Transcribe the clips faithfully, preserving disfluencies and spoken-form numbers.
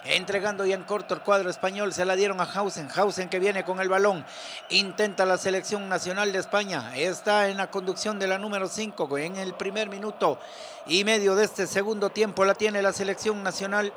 entregando ya en corto el cuadro español, se la dieron a Hausen, Hausen que viene con el balón, intenta la selección nacional de España, está en la conducción de la número cinco, en el primer minuto y medio de este segundo tiempo la tiene la selección nacional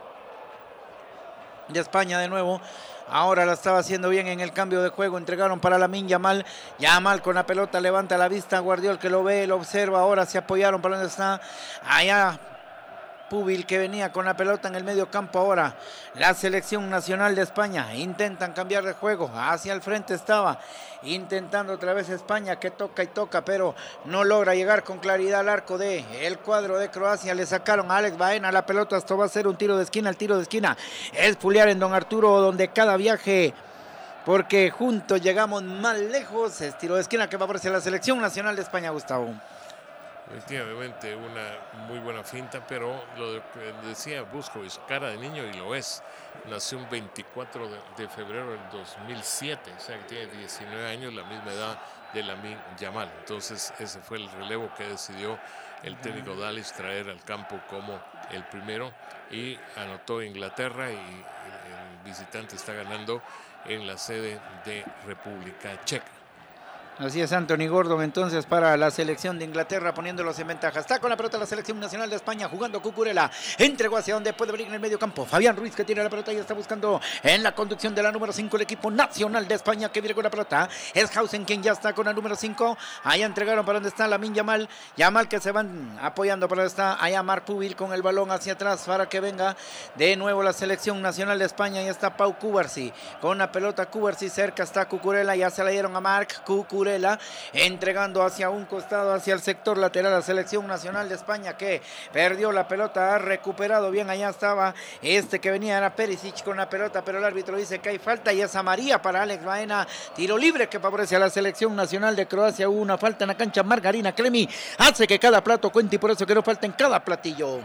de España de nuevo. Ahora la estaba haciendo bien en el cambio de juego, entregaron para Lamine Yamal, Yamal con la pelota, levanta la vista, Guardiol que lo ve, lo observa, ahora se apoyaron para donde está, allá Pubil que venía con la pelota en el medio campo. Ahora la selección nacional de España, intentan cambiar de juego, hacia el frente estaba, intentando otra vez España que toca y toca, pero no logra llegar con claridad al arco de el cuadro de Croacia. Le sacaron a Alex Baena la pelota, esto va a ser un tiro de esquina, el tiro de esquina es Puliar en Don Arturo, donde cada viaje, porque juntos llegamos más lejos, es tiro de esquina que va a aparecer la selección nacional de España, Gustavo. Efectivamente, una muy buena finta, pero lo de, decía Buskovich, cara de niño, y lo es. Nació un veinticuatro de febrero del dos mil siete, o sea que tiene diecinueve años, la misma edad de Lamine Yamal. Entonces ese fue el relevo que decidió el técnico Dalic traer al campo como el primero, y anotó Inglaterra, y el visitante está ganando en la sede de República Checa. Así es, Anthony Gordon entonces para la selección de Inglaterra, poniéndolos en ventaja. Está con la pelota la selección nacional de España, jugando Cucurella, entregó hacia donde puede venir en el medio campo. Fabián Ruiz que tiene la pelota y está buscando en la conducción de la número cinco el equipo nacional de España que viene con la pelota. Es Hausen quien ya está con la número cinco. Allá entregaron para donde está Lamine Yamal. Yamal que se van apoyando para donde está allá Marc Pubil con el balón hacia atrás para que venga de nuevo la selección nacional de España. Ya está Pau Cubarsí con la pelota. Cubarsí cerca está Cucurella, ya se la dieron a Marc Cucurella, entregando hacia un costado, hacia el sector lateral, la selección nacional de España que perdió la pelota, ha recuperado bien, allá estaba este que venía, era Perisic con la pelota, pero el árbitro dice que hay falta y es amarilla para Alex Baena, tiro libre que favorece a la selección nacional de Croacia. Hubo una falta en la cancha, Margarina Clemi hace que cada plato cuente y por eso que no falta en cada platillo.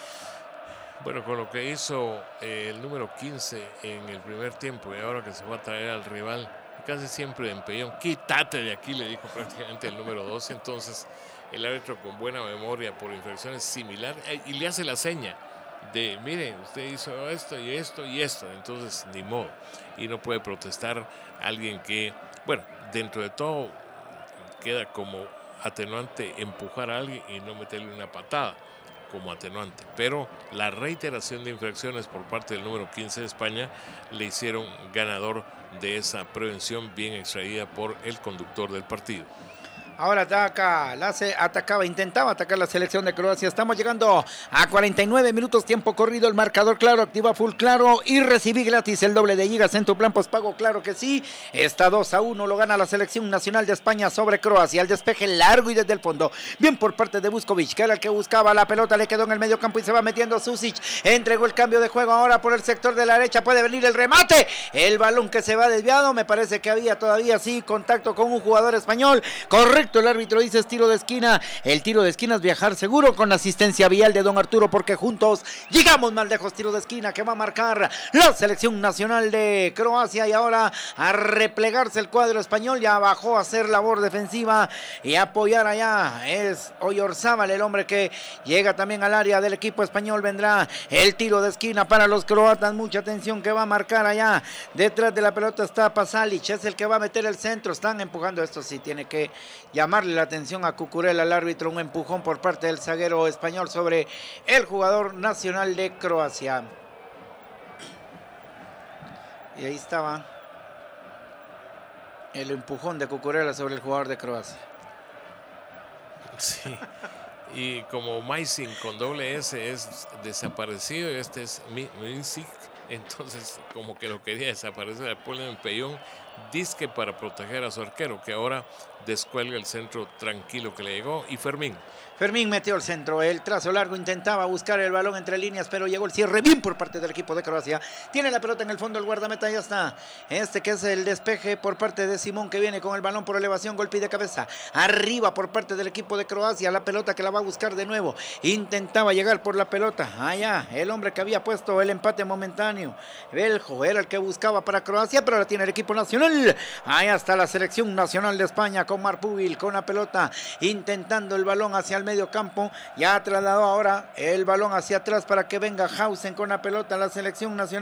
Bueno, con lo que hizo eh, el número quince en el primer tiempo, y ahora que se va a traer al rival casi siempre de empellón, quítate de aquí, le dijo prácticamente el número doce. Entonces el árbitro, con buena memoria por infracciones similar, eh, y le hace la seña de, mire, usted hizo esto y esto y esto, entonces ni modo, y no puede protestar alguien que, bueno, dentro de todo queda como atenuante empujar a alguien y no meterle una patada como atenuante, pero la reiteración de infracciones por parte del número quince de España le hicieron ganador de esa prevención bien extraída por el conductor del partido. Ahora ataca, la se atacaba, intentaba atacar la selección de Croacia. Estamos llegando a cuarenta y nueve minutos, tiempo corrido, el marcador claro, activa full claro y recibí gratis el doble de gigas en tu plan postpago, claro que sí. Está dos a uno, lo gana la selección nacional de España sobre Croacia. El despeje largo y desde el fondo, bien por parte de Buskovich, que era el que buscaba la pelota, le quedó en el medio campo y se va metiendo Susic. Entregó el cambio de juego ahora por el sector de la derecha, puede venir el remate. El balón que se va desviado, me parece que había todavía sí contacto con un jugador español. Correcto. El árbitro dice es tiro de esquina. El tiro de esquina es viajar seguro con la asistencia vial de Don Arturo, porque juntos llegamos más lejos. Tiro de esquina que va a marcar la selección nacional de Croacia, y ahora a replegarse el cuadro español. Ya bajó a hacer labor defensiva y apoyar allá. Es Oyarzábal el hombre que llega también al área del equipo español. Vendrá el tiro de esquina para los croatas. Mucha atención que va a marcar allá. Detrás de la pelota está Pasalic, es el que va a meter el centro. Están empujando, esto sí tiene que llamarle la atención a Cucurella, al árbitro, un empujón por parte del zaguero español sobre el jugador nacional de Croacia. Y ahí estaba el empujón de Cucurella sobre el jugador de Croacia. Sí, y como Maicin con doble S es desaparecido, este es Minsic, entonces como que lo quería desaparecer, le pone un pellón, disque para proteger a su arquero, que ahora descuelga el centro tranquilo que le llegó. Y Fermín. Fermín metió el centro, el trazo largo, intentaba buscar el balón entre líneas, pero llegó el cierre bien por parte del equipo de Croacia. Tiene la pelota en el fondo el guardameta, ya está. Este que es el despeje por parte de Simón, que viene con el balón por elevación, golpe de cabeza. Arriba por parte del equipo de Croacia, la pelota que la va a buscar de nuevo. Intentaba llegar por la pelota. Allá, el hombre que había puesto el empate momentáneo. Beljo era el que buscaba para Croacia, pero la tiene el equipo nacional. Allá está la selección nacional de España con Marc Pubil con la pelota, intentando el balón hacia el medio campo. Ya ha trasladado ahora el balón hacia atrás para que venga Hausen con la pelota. La selección nacional